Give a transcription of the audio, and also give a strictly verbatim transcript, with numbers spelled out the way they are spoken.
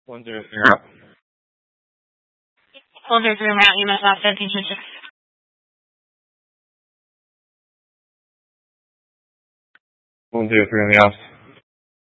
One zero three route. One zero three route, U M S off seventeen six. One zero three on the off.